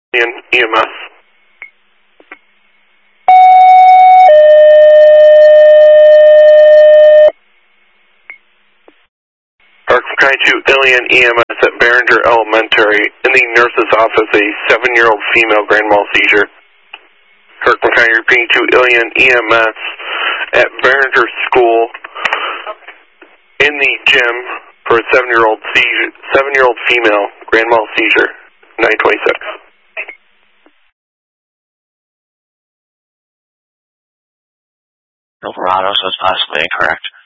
EMS. Clarkson County 2, Ilion EMS at Behringer Elementary. In the nurse's office, a 7-year-old female grand mal seizure. Clarkson County repeating 2, Ilion EMS at Behringer School. In the gym for a 7-year-old female grand mal seizure. 926. Silverado, so it's possibly incorrect.